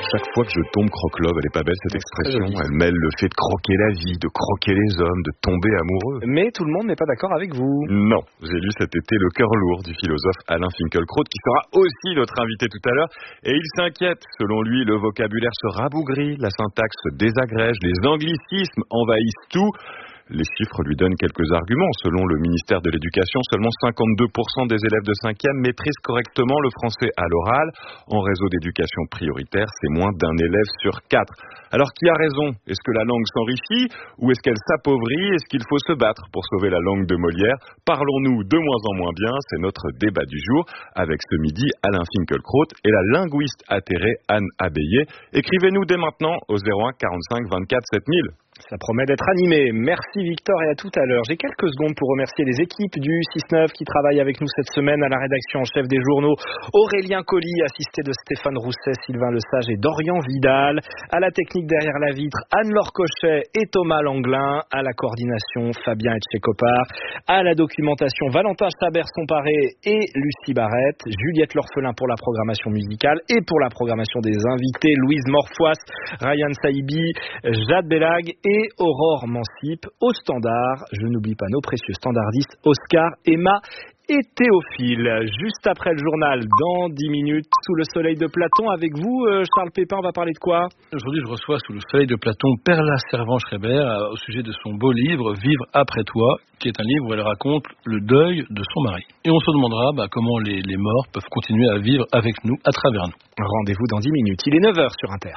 chaque fois que je tombe croque-love, elle est pas belle cette expression. Elle mêle le fait de croquer la vie, de croquer les hommes, de tomber amoureux. Mais tout le monde n'est pas d'accord avec vous. Non, j'ai lu cet été Le cœur lourd du philosophe Alain Finkielkraut qui sera aussi notre invité tout à l'heure. Et il s'inquiète. Selon lui, le vocabulaire se rabougrit, la syntaxe se désagrège, les anglicismes envahissent tout. Les chiffres lui donnent quelques arguments. Selon le ministère de l'Éducation, seulement 52% des élèves de 5e maîtrisent correctement le français à l'oral. En réseau d'éducation prioritaire, c'est moins d'un élève sur 4. Alors qui a raison? Est-ce que la langue s'enrichit ou est-ce qu'elle s'appauvrit? Est-ce qu'il faut se battre pour sauver la langue de Molière? Parlons-nous de moins en moins bien? C'est notre débat du jour avec ce midi Alain Finkielkraut et la linguiste atterrée Anne Abeyé. Écrivez-nous dès maintenant au 01 45 24 7000. Ça promet d'être animé. Merci Victor et à tout à l'heure. J'ai quelques secondes pour remercier les équipes du 6-9 qui travaillent avec nous cette semaine à la rédaction en chef des journaux. Aurélien Colli, assisté de Stéphane Rousset, Sylvain Lesage et Dorian Vidal. À la technique derrière la vitre, Anne-Laure Cochet et Thomas Langlin. À la coordination, Fabien Etchekopar. À la documentation, Valentin Chabert-Somparé et Lucie Barrette. Juliette L'Orphelin pour la programmation musicale et pour la programmation des invités, Louise Morfois, Ryan Saïbi, Jade Bellag et Aurore Mansip. Au standard, je n'oublie pas nos précieux standardistes Oscar, Emma et Théophile. Juste après le journal, dans 10 minutes, sous le soleil de Platon, avec vous, Charles Pépin, on va parler de quoi? Aujourd'hui, je reçois sous le soleil de Platon Perla Servan-Schreiber au sujet de son beau livre « Vivre après toi », qui est un livre où elle raconte le deuil de son mari. Et on se demandera comment les morts peuvent continuer à vivre avec nous, à travers nous. Rendez-vous dans 10 minutes. Il est 9h sur Inter.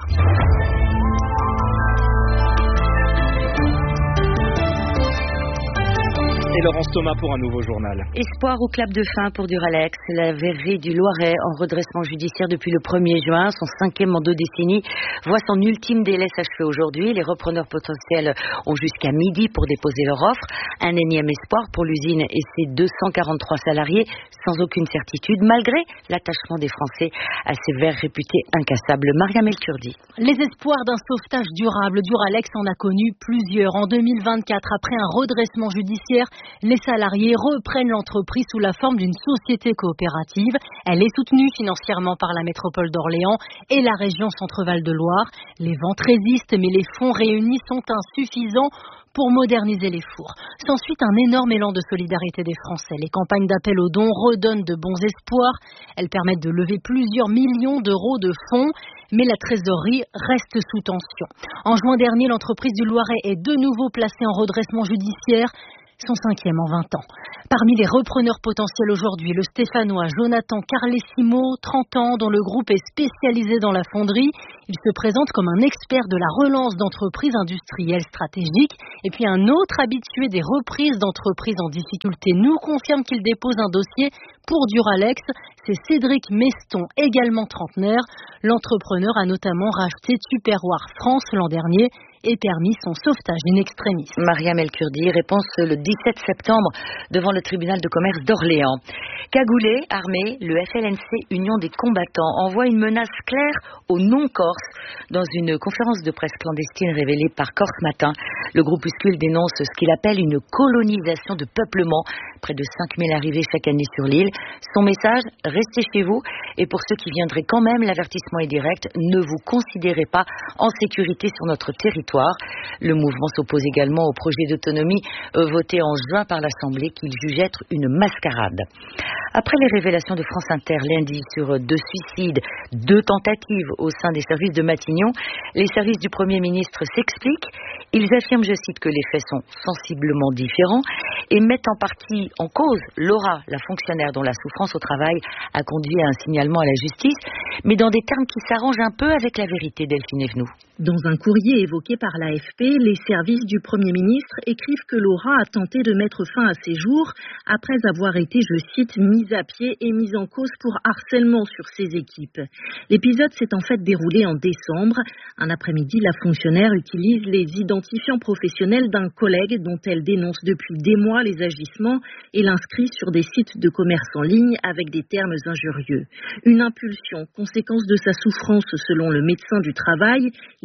Et Laurence Thomas pour un nouveau journal. Espoir au clap de fin pour Duralex. La verrerie du Loiret en redressement judiciaire depuis le 1er juin, son 5e en 2 décennies, voit son ultime délai s'achever aujourd'hui. Les repreneurs potentiels ont jusqu'à midi pour déposer leur offre. Un énième espoir pour l'usine et ses 243 salariés, sans aucune certitude, malgré l'attachement des Français à ces verres réputés incassables. Mariam El Kurdi. Les espoirs d'un sauvetage durable, Duralex en a connu plusieurs. En 2024, après un redressement judiciaire, les salariés reprennent l'entreprise sous la forme d'une société coopérative. Elle est soutenue financièrement par la métropole d'Orléans et la région Centre-Val de Loire. Les ventes résistent, mais les fonds réunis sont insuffisants pour moderniser les fours. S'ensuit un énorme élan de solidarité des Français. Les campagnes d'appel aux dons redonnent de bons espoirs. Elles permettent de lever plusieurs millions d'euros de fonds, mais la trésorerie reste sous tension. En juin dernier, l'entreprise du Loiret est de nouveau placée en redressement judiciaire, son 5e en 20 ans. Parmi les repreneurs potentiels aujourd'hui, le Stéphanois Jonathan Carlesimo, 30 ans, dont le groupe est spécialisé dans la fonderie. Il se présente comme un expert de la relance d'entreprises industrielles stratégiques. Et puis un autre habitué des reprises d'entreprises en difficulté nous confirme qu'il dépose un dossier pour Duralex. C'est Cédric Meston, également trentenaire. L'entrepreneur a notamment racheté Tupperware France l'an dernier et permis son sauvetage in extremis. Mariam El Kurdi, réponse le 17 septembre devant le tribunal de commerce d'Orléans. Cagoulé, armé, le FLNC Union des combattants envoie une menace claire aux non-corses. Dans une conférence de presse clandestine révélée par Corse Matin, le groupuscule dénonce ce qu'il appelle une colonisation de peuplement. Près de 5000 arrivées chaque année sur l'île. Son message, restez chez vous. Et pour ceux qui viendraient quand même, l'avertissement est direct. Ne vous considérez pas en sécurité sur notre territoire. Le mouvement s'oppose également au projet d'autonomie voté en juin par l'Assemblée qu'il juge être une mascarade. Après les révélations de France Inter lundi sur 2 suicides, 2 tentatives au sein des services de Matignon, les services du Premier ministre s'expliquent. Ils affirment, je cite, que les faits sont sensiblement différents et mettent en partie en cause Laura, la fonctionnaire dont la souffrance au travail a conduit à un signalement à la justice, mais dans des termes qui s'arrangent un peu avec la vérité, Delphine Evenou. Dans un courrier évoqué par l'AFP, les services du Premier ministre écrivent que Laura a tenté de mettre fin à ses jours après avoir été, je cite, mise à pied et mise en cause pour harcèlement sur ses équipes. L'épisode s'est en fait déroulé en décembre. Un après-midi, la fonctionnaire utilise les identifiants professionnels d'un collègue dont elle dénonce depuis des mois les agissements et l'inscrit sur des sites de commerce en ligne avec des termes injurieux. Une impulsion, conséquence de sa souffrance selon le médecin du travail,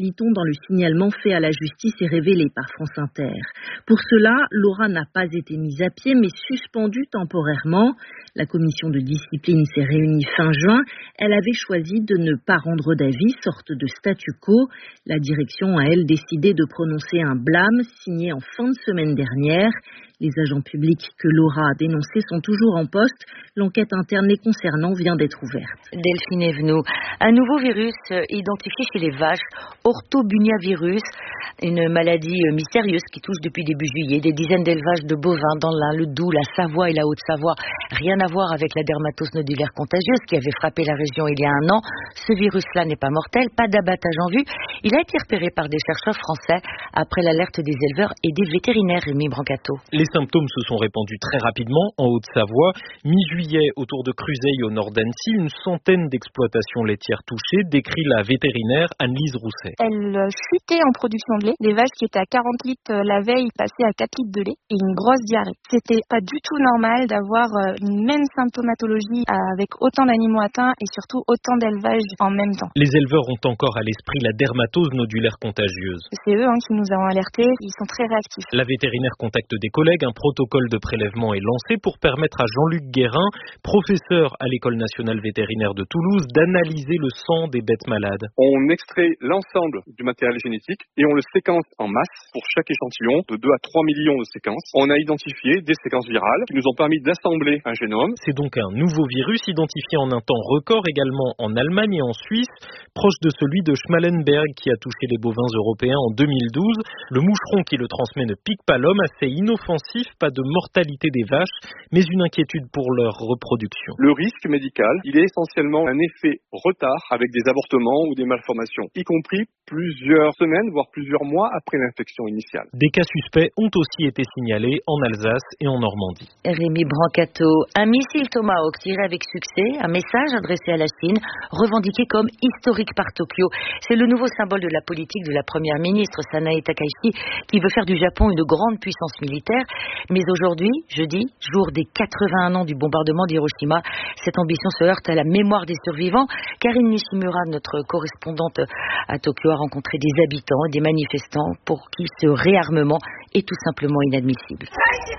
dit-on dans le signalement fait à la justice et révélé par France Inter. Pour cela, Laura n'a pas été mise à pied, mais suspendue temporairement. La commission de discipline s'est réunie fin juin. Elle avait choisi de ne pas rendre d'avis, sorte de statu quo. La direction a, elle, décidé de prononcer un blâme signé en fin de semaine dernière. Les agents publics que Laura a dénoncés sont toujours en poste. L'enquête interne les concernant vient d'être ouverte. Delphine Evenou, un nouveau virus identifié chez les vaches, orthobuniavirus, une maladie mystérieuse qui touche depuis début juillet des dizaines d'élevages de bovins dans l'Ain, le Doubs, la Savoie et la Haute-Savoie. Rien à voir avec la dermatose nodulaire contagieuse qui avait frappé la région il y a un an. Ce virus-là n'est pas mortel, pas d'abattage en vue. Il a été repéré par des chercheurs français après l'alerte des éleveurs et des vétérinaires, Rémi Brancato. Les symptômes se sont répandus très rapidement en Haute-Savoie. Mi-juillet, autour de Cruseille, au nord d'Annecy, une centaine d'exploitations laitières touchées, décrit la vétérinaire Anne-Lise Rousset. Elle chutait en production de lait. Des vaches qui étaient à 40 litres la veille passaient à 4 litres de lait et une grosse diarrhée. C'était pas du tout normal d'avoir une même symptomatologie avec autant d'animaux atteints et surtout autant d'élevages en même temps. Les éleveurs ont encore à l'esprit la dermatose nodulaire contagieuse. C'est eux qui nous ont alertés. Ils sont très réactifs. La vétérinaire contacte des collègues. Un protocole de prélèvement est lancé pour permettre à Jean-Luc Guérin, professeur à l'École nationale vétérinaire de Toulouse, d'analyser le sang des bêtes malades. On extrait l'ensemble du matériel génétique et on le séquence en masse pour chaque échantillon de 2 à 3 millions de séquences. On a identifié des séquences virales qui nous ont permis d'assembler un génome. C'est donc un nouveau virus identifié en un temps record également en Allemagne et en Suisse, proche de celui de Schmallenberg qui a touché les bovins européens en 2012. Le moucheron qui le transmet ne pique pas l'homme, assez inoffensif, pas de mortalité des vaches, mais une inquiétude pour leur reproduction. Le risque médical, il est essentiellement un effet retard avec des avortements ou des malformations, y compris plusieurs semaines, voire plusieurs mois après l'infection initiale. Des cas suspects ont aussi été signalés en Alsace et en Normandie. Rémi Brancato, un missile Tomahawk tiré avec succès, un message adressé à la Chine, revendiqué comme historique par Tokyo. C'est le nouveau symbole de la politique de la première ministre Sanae Takaichi qui veut faire du Japon une grande puissance militaire. Mais aujourd'hui, jeudi, jour des 81 ans du bombardement d'Hiroshima, cette ambition se heurte à la mémoire des survivants. Karine Nishimura, notre correspondante à Tokyo, a rencontré des habitants et des manifestants pour qui ce réarmement est tout simplement inadmissible.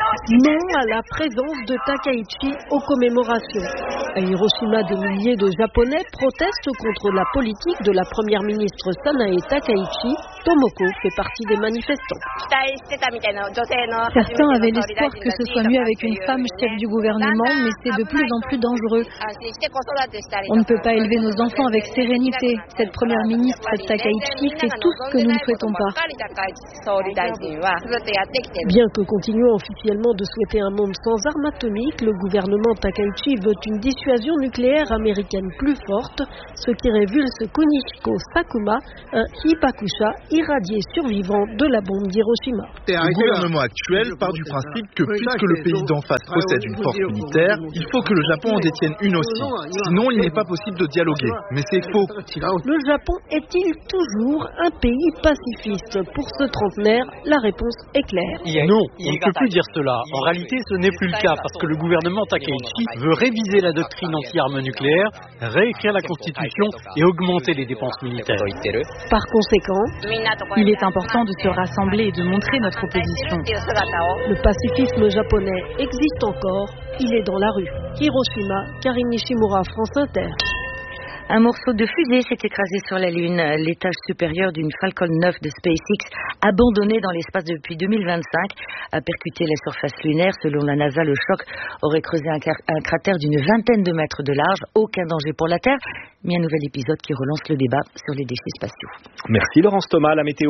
Non à la présence de Takaichi aux commémorations. À Hiroshima, des milliers de Japonais protestent contre la politique de la première ministre Sanae Takaichi. Tomoko fait partie des manifestants. Certains avaient l'espoir que ce soit mieux avec une femme chef du gouvernement, mais c'est de plus en plus dangereux. On ne peut pas élever nos enfants avec sérénité. Cette première ministre Takaichi fait tout ce que nous ne souhaitons pas. Bien que continuant officiellement de souhaiter un monde sans armes atomiques, le gouvernement Takaichi veut une dissuasion nucléaire américaine plus forte, ce qui révulse Kunihiko Sakuma, un hibakusha irradié survivant de la bombe d'Hiroshima. Le gouvernement actuel part du principe que puisque le pays d'en face possède une force militaire, il faut que le Japon en détienne une aussi. Sinon, il n'est pas possible de dialoguer. Mais c'est faux. Le Japon est-il toujours un pays pacifiste? Pour ce trentenaire, la réponse est claire. Non, on ne peut plus dire cela. En réalité, ce n'est plus le cas parce que le gouvernement Takaichi veut réviser la doctrine anti-armes nucléaires, réécrire la Constitution et augmenter les dépenses militaires. Par conséquent, il est important de se rassembler et de montrer notre opposition. Le pacifisme japonais existe encore, il est dans la rue. Hiroshima, Karine Nishimura, France Inter. Un morceau de fusée s'est écrasé sur la Lune. L'étage supérieur d'une Falcon 9 de SpaceX, abandonnée dans l'espace depuis 2025, a percuté la surface lunaire. Selon la NASA, le choc aurait creusé un cratère d'une vingtaine de mètres de large. Aucun danger pour la Terre, mais un nouvel épisode qui relance le débat sur les déchets spatiaux. Merci Laurence Thomas, la météo.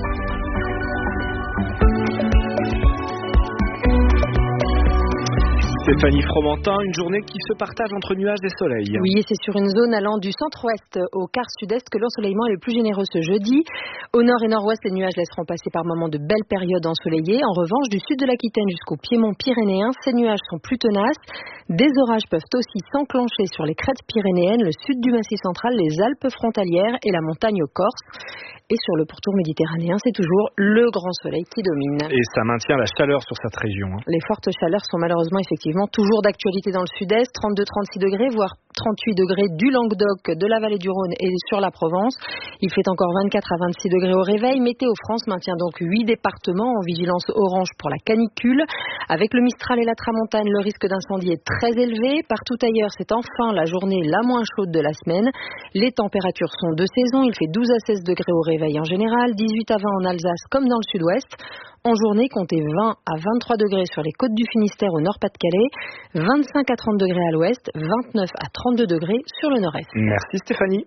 Stéphanie Fromentin, une journée qui se partage entre nuages et soleil. Oui, et c'est sur une zone allant du centre-ouest au quart sud-est que l'ensoleillement est le plus généreux ce jeudi. Au nord et nord-ouest, les nuages laisseront passer par moments de belles périodes ensoleillées. En revanche, du sud de l'Aquitaine jusqu'au piémont pyrénéen, ces nuages sont plus tenaces. Des orages peuvent aussi s'enclencher sur les crêtes pyrénéennes, le sud du Massif central, les Alpes frontalières et la montagne Corse. Et sur le pourtour méditerranéen, c'est toujours le grand soleil qui domine. Et ça maintient la chaleur sur cette région. Les fortes chaleurs sont malheureusement effectivement toujours d'actualité dans le sud-est, 32-36 degrés, voire 38 degrés du Languedoc, de la vallée du Rhône et sur la Provence. Il fait encore 24 à 26 degrés au réveil. Météo France maintient donc 8 départements en vigilance orange pour la canicule. Avec le Mistral et la Tramontane, le risque d'incendie est très élevé. Partout ailleurs, c'est enfin la journée la moins chaude de la semaine. Les températures sont de saison. Il fait 12 à 16 degrés au réveil en général, 18 à 20 en Alsace comme dans le sud-ouest. En journée, comptez 20 à 23 degrés sur les côtes du Finistère au Nord-Pas-de-Calais, 25 à 30 degrés à l'ouest, 29 à 32 degrés sur le nord-est. Merci Stéphanie.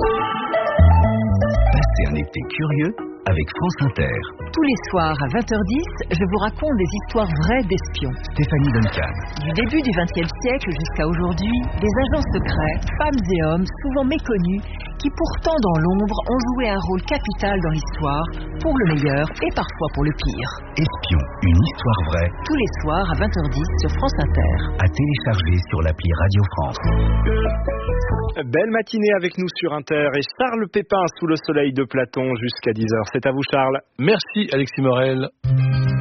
Passez un été curieux avec France Inter. Tous les soirs à 20h10, je vous raconte des histoires vraies d'espions. Stéphanie Duncan. Du début du XXe siècle jusqu'à aujourd'hui, des agents secrets, femmes et hommes, souvent méconnus, qui pourtant dans l'ombre ont joué un rôle capital dans l'histoire, pour le meilleur et parfois pour le pire. Espion, une histoire vraie. Tous les soirs à 20h10 sur France Inter. À télécharger sur l'appli Radio France. Belle matinée avec nous sur Inter et Charles Pépin sous le soleil de Platon jusqu'à 10h. C'est à vous Charles. Merci Alexis Morel.